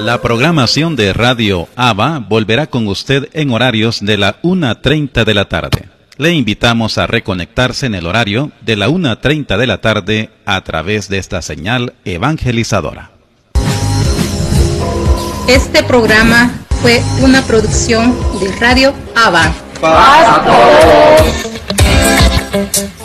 La programación de Radio ABA volverá con usted en horarios de la 1:30 de la tarde. Le invitamos a reconectarse en el horario de la 1:30 de la tarde a través de esta señal evangelizadora. Este programa fue una producción de Radio ABA. ¡Paz a todos!